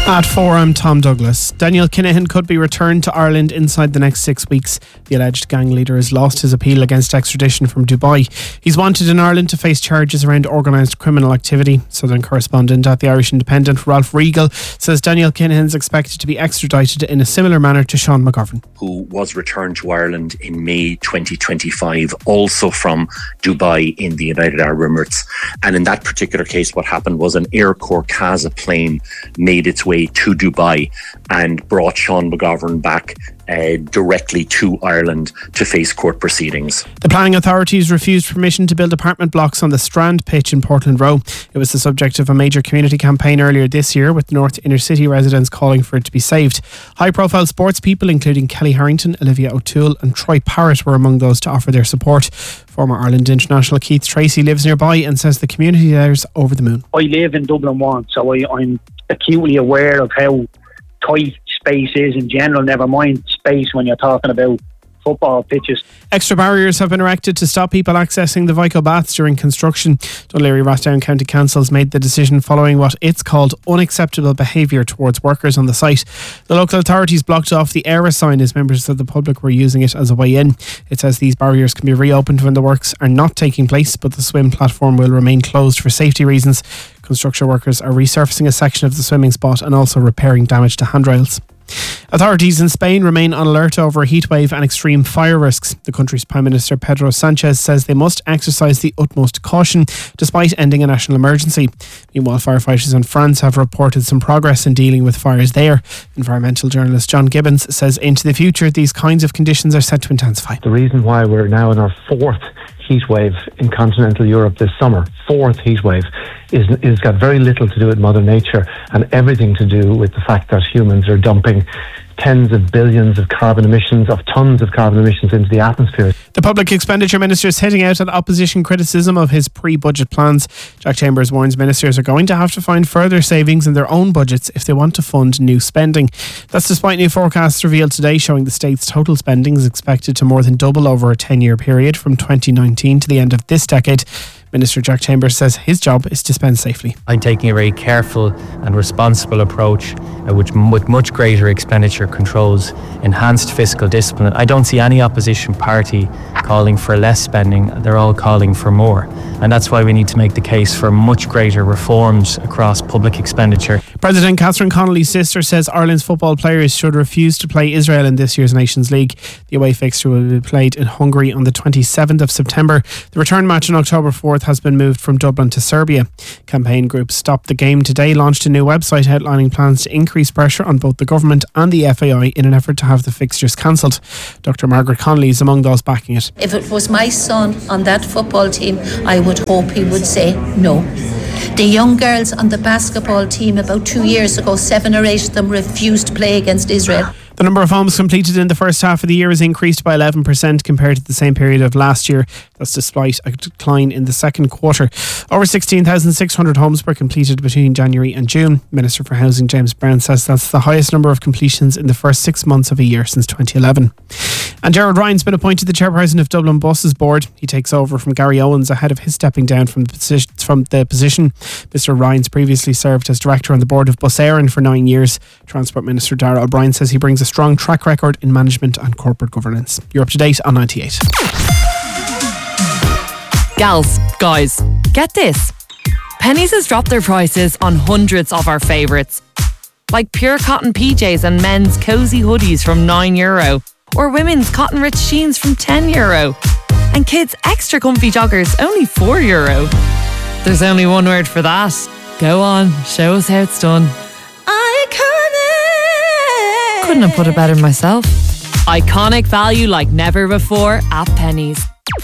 At 4, I'm Tom Douglas. Daniel Kinahan could be returned to Ireland inside the next 6 weeks. The alleged gang leader has lost his appeal against extradition from Dubai. He's wanted in Ireland to face charges around organised criminal activity. Southern correspondent at the Irish Independent, Ralph Regal, says Daniel Kinahan is expected to be extradited in a similar manner to Sean McGovern, who was returned to Ireland in May 2025, also from Dubai in the United Arab Emirates. And in that particular case, what happened was an Air Corps Casa plane made its way to Dubai and brought Sean McGovern back directly to Ireland to face court proceedings. The planning authorities refused permission to build apartment blocks on the Strand pitch in Portland Row. It was the subject of a major community campaign earlier this year, with North Inner City residents calling for it to be saved. High-profile sports people including Kelly Harrington, Olivia O'Toole and Troy Parrott were among those to offer their support. Former Ireland international Keith Tracy lives nearby and says the community there is over the moon. I live in Dublin 1, so I'm acutely aware of how tight space is in general, never mind space when you're talking about football pitches. Extra barriers have been erected to stop people accessing the Vico Baths during construction. Dún Laoghaire-Rathdown County Council has made the decision following what it's called unacceptable behaviour towards workers on the site. The local authorities blocked off the ERA sign as members of the public were using it as a way in. It says these barriers can be reopened when the works are not taking place, but the swim platform will remain closed for safety reasons. Construction workers are resurfacing a section of the swimming spot and also repairing damage to handrails. Authorities in Spain remain on alert over a heatwave and extreme fire risks. The country's Prime Minister Pedro Sánchez says they must exercise the utmost caution despite ending a national emergency. Meanwhile, firefighters in France have reported some progress in dealing with fires there. Environmental journalist John Gibbons says into the future these kinds of conditions are set to intensify. The reason why we're now in our fourth heat wave in continental Europe this summer, fourth heat wave, is got very little to do with Mother Nature and everything to do with the fact that humans are dumping tens of billions of tons of carbon emissions into the atmosphere. The Public Expenditure Minister is hitting out at opposition criticism of his pre-budget plans. Jack Chambers warns ministers are going to have to find further savings in their own budgets if they want to fund new spending. That's despite new forecasts revealed today showing the state's total spending is expected to more than double over a 10-year period from 2019 to the end of this decade. Minister Jack Chambers says his job is to spend safely. I'm taking a very careful and responsible approach with much greater expenditure controls, enhanced fiscal discipline. I don't see any opposition party calling for less spending. They're all calling for more. And that's why we need to make the case for much greater reforms across public expenditure. President Catherine Connolly's sister says Ireland's football players should refuse to play Israel in this year's Nations League. The away fixture will be played in Hungary on the 27th of September. The return match on October 4th has been moved from Dublin to Serbia. Campaign group Stop the Game Today launched a new website outlining plans to increase pressure on both the government and the FAI in an effort to have the fixtures cancelled. Dr. Margaret Connolly is among those backing it. If it was my son on that football team, I would hope he would say no. The young girls on the basketball team about 2 years ago, 7 or 8 of them refused to play against Israel. The number of homes completed in the first half of the year has increased by 11% compared to the same period of last year. That's despite a decline in the second quarter. Over 16,600 homes were completed between January and June. Minister for Housing James Brown says that's the highest number of completions in the first 6 months of a year since 2011. And Gerard Ryan's been appointed the chairperson of Dublin Buses Board. He takes over from Gary Owens ahead of his stepping down from the position. Mr. Ryan's previously served as director on the board of Bus Éireann for 9 years. Transport Minister Darragh O'Brien says he brings a strong track record in management and corporate governance. You're up to date on 98. Gals, guys, get this. Penneys has dropped their prices on hundreds of our favourites. Like pure cotton PJs and men's cosy hoodies from €9. Or women's cotton rich jeans from €10. And kids' extra comfy joggers only €4. There's only one word for that. Go on, show us how it's done. Couldn't have put it better myself. Iconic value like never before at Penneys.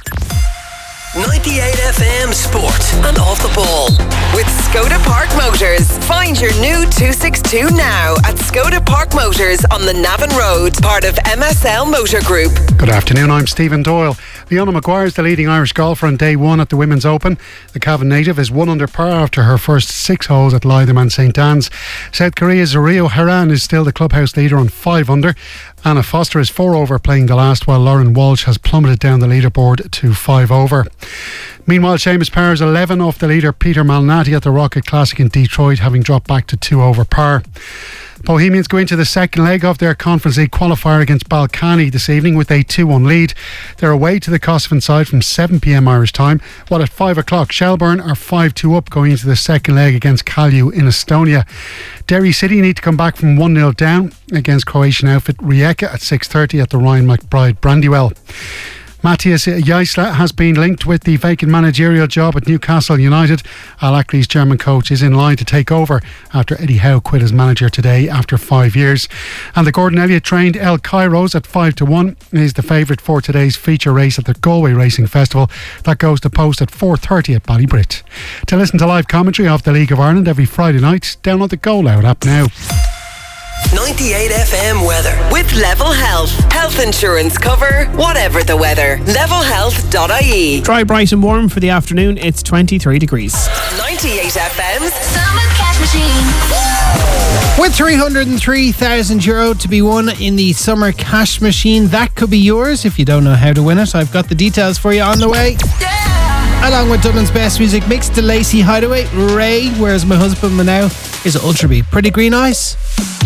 98 FM Sport and Off the Ball with Skoda Park Motors. Find your new 262 now at Skoda Park Motors on the Navan Road, part of MSL Motor Group. Good afternoon, I'm Stephen Doyle. Leona Maguire is the leading Irish golfer on day one at the Women's Open. The Cavan native is 1 under par after her first 6 holes at Lytham and St Anne's. South Korea's Rio Haran is still the clubhouse leader on 5 under. Anna Foster is 4 over playing the last, while Lauren Walsh has plummeted down the leaderboard to 5 over. Meanwhile, Seamus Power is 11 off the leader Peter Malnati at the Rocket Classic in Detroit, having dropped back to 2 over par. Bohemians go into the second leg of their Conference League qualifier against Balcani this evening with a 2-1 lead. They're away to the Kosovan side from 7pm Irish time, while at 5 o'clock Shelbourne are 5-2 up going into the second leg against Kalju in Estonia. Derry City need to come back from 1-0 down against Croatian outfit Rijeka at 6:30 at the Ryan McBride Brandywell. Matthias Jaisla has been linked with the vacant managerial job at Newcastle United. Al Ahly's German coach is in line to take over after Eddie Howe quit as manager today after 5 years. And the Gordon Elliott trained El Kairos at 5-1 is the favourite for today's feature race at the Galway Racing Festival. That goes to post at 4:30 at Ballybrit. To listen to live commentary of the League of Ireland every Friday night, download the Go Loud app now. 98 FM weather with Level Health. Health insurance cover, whatever the weather. Levelhealth.ie. Dry, bright and warm for the afternoon. It's 23 degrees. 98 FM's Summer Cash Machine. With €303,000 to be won in the Summer Cash Machine. That could be yours if you don't know how to win it. I've got the details for you on the way. Along with Dublin's best music mix, the Lacey Hideaway, Ray, Where's My Husband Now, is Ultra B. Pretty Green Eyes.